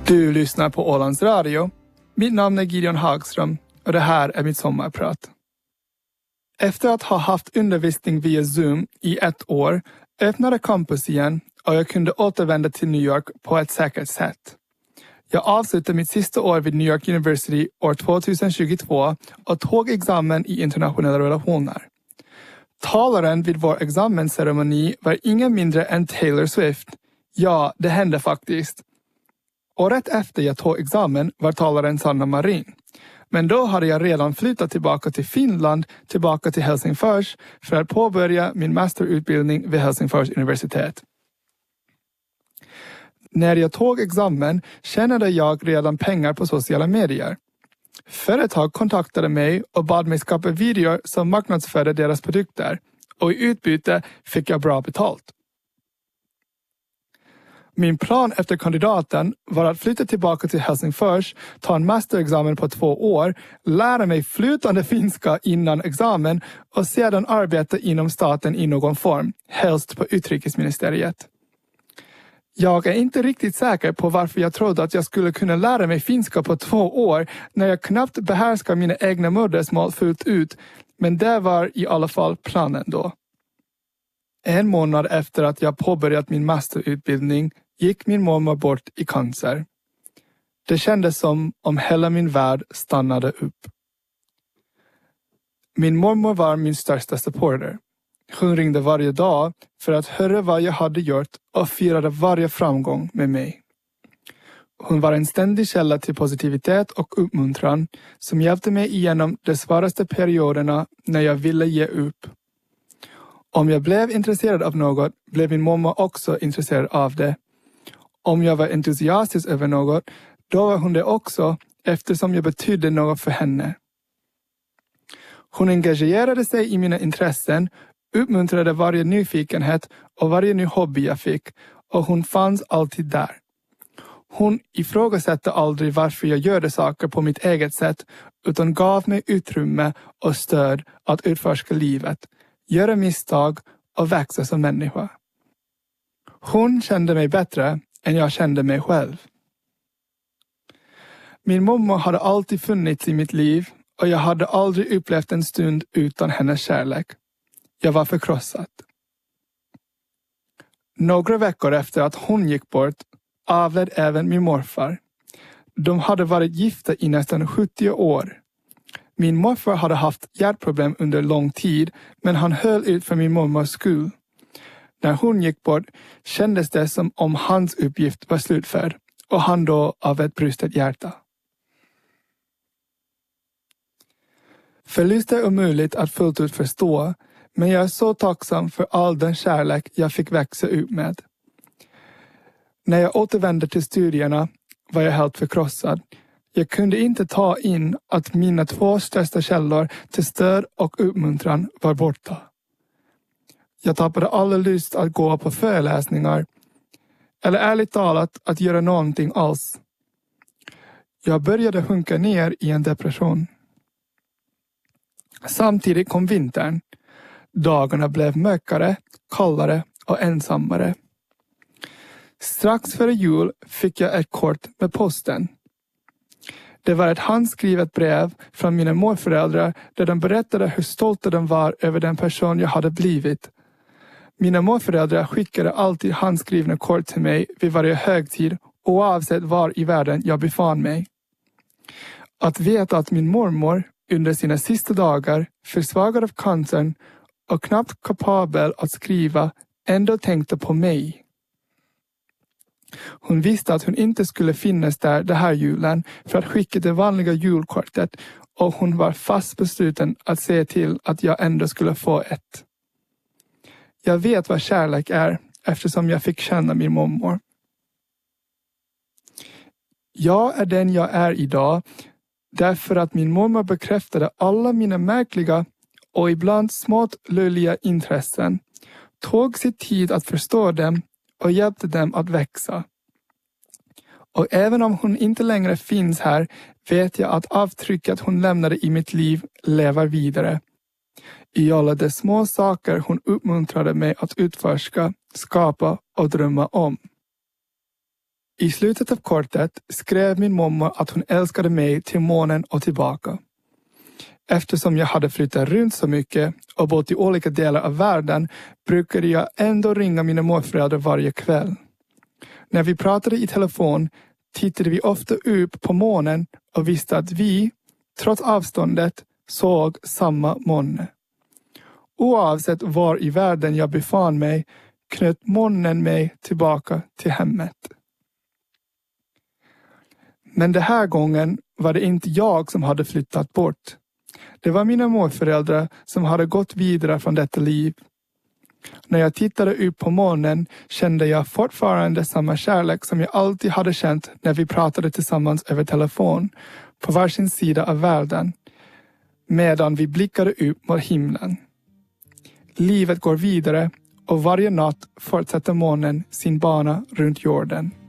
Du lyssnar på Ålands Radio. Mitt namn är Gideon Hagström och det här är mitt sommarprat. Efter att ha haft undervisning via Zoom i 1 år öppnade campus igen och jag kunde återvända till New York på ett säkert sätt. Jag avslutade mitt sista år vid New York University år 2022 och tog examen i internationella relationer. Talaren vid vår examensceremoni var ingen mindre än Taylor Swift. Ja, det hände faktiskt. Året efter jag tog examen var talaren Sanna Marin. Men då hade jag redan flyttat tillbaka till Finland, tillbaka till Helsingfors för att påbörja min masterutbildning vid Helsingfors universitet. När jag tog examen tjänade jag redan pengar på sociala medier. Företag kontaktade mig och bad mig skapa videor som marknadsförde deras produkter och i utbyte fick jag bra betalt. Min plan efter kandidaten var att flytta tillbaka till Helsingfors, ta en masterexamen på 2 år, lära mig flytande finska innan examen och sedan arbeta inom staten i någon form, helst på utrikesministeriet. Jag är inte riktigt säker på varför jag trodde att jag skulle kunna lära mig finska på 2 år när jag knappt behärskar mina egna modersmål fullt ut, men det var i alla fall planen då. 1 månad efter att jag påbörjat min masterutbildning gick min mamma bort i cancer. Det kändes som om hela min värld stannade upp. Min mormor var min största supporter. Hon ringde varje dag för att höra vad jag hade gjort och firade varje framgång med mig. Hon var en ständig källa till positivitet och uppmuntran som hjälpte mig igenom de svåraste perioderna när jag ville ge upp. Om jag blev intresserad av något blev min mamma också intresserad av det. Om jag var entusiastisk över något, då var hon det också eftersom jag betydde något för henne. Hon engagerade sig i mina intressen, uppmuntrade varje nyfikenhet och varje ny hobby jag fick och hon fanns alltid där. Hon ifrågasatte aldrig varför jag gjorde saker på mitt eget sätt utan gav mig utrymme och stöd att utforska livet, göra misstag och växa som människa. Hon kände mig bättre än jag kände mig själv. Min mamma hade alltid funnits i mitt liv och jag hade aldrig upplevt en stund utan hennes kärlek. Jag var förkrossad. Några veckor efter att hon gick bort avled även min morfar. De hade varit gifta i nästan 70 år. Min morfar hade haft hjärtproblem under lång tid, men han höll ut för min mammas skull. När hon gick bort kändes det som om hans uppgift var slutförd och han då av ett brustet hjärta. Förlust är omöjligt att fullt ut förstå, men jag är så tacksam för all den kärlek jag fick växa upp med. När jag återvände till studierna var jag helt förkrossad. Jag kunde inte ta in att mina 2 största källor till stöd och uppmuntran var borta. Jag tappade all lust att gå på föreläsningar eller ärligt talat att göra någonting alls. Jag började sjunka ner i en depression. Samtidigt kom vintern. Dagarna blev mörkare, kallare och ensammare. Strax före jul fick jag ett kort med posten. Det var ett handskrivet brev från mina morföräldrar där de berättade hur stolta de var över den person jag hade blivit. Mina morföräldrar skickade alltid handskrivna kort till mig vid varje högtid oavsett var i världen jag befann mig. Att veta att min mormor under sina sista dagar, försvagad av cancern och knappt kapabel att skriva, ändå tänkte på mig. Hon visste att hon inte skulle finnas där det här julen för att skicka det vanliga julkortet och hon var fast besluten att se till att jag ändå skulle få ett. Jag vet vad kärlek är eftersom jag fick känna min mormor. Jag är den jag är idag därför att min mormor bekräftade alla mina märkliga och ibland smått löjliga intressen, tog sig tid att förstå dem och hjälpte dem att växa. Och även om hon inte längre finns här vet jag att avtrycket hon lämnade i mitt liv lever vidare. I alla de små saker hon uppmuntrade mig att utforska, skapa och drömma om. I slutet av kortet skrev min mamma att hon älskade mig till månen och tillbaka. Eftersom jag hade flyttat runt så mycket och bott i olika delar av världen brukade jag ändå ringa mina morföräldrar varje kväll. När vi pratade i telefon tittade vi ofta upp på månen och visste att vi, trots avståndet, såg samma måne. Oavsett var i världen jag befann mig knöt månen mig tillbaka till hemmet. Men den här gången var det inte jag som hade flyttat bort. Det var mina morföräldrar som hade gått vidare från detta liv. När jag tittade upp på månen kände jag fortfarande samma kärlek som jag alltid hade känt när vi pratade tillsammans över telefon på varsin sida av världen, medan vi blickade upp mot himlen. Livet går vidare och varje natt fortsätter månen sin bana runt jorden.